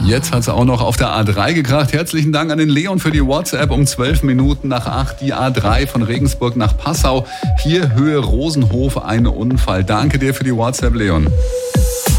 Jetzt hat es auch noch auf der A3 gekracht. Herzlichen Dank an den Leon für die WhatsApp um 12 Minuten nach 8. Die A3 von Regensburg nach Passau. Hier Höhe Rosenhof, ein Unfall. Danke dir für die WhatsApp, Leon.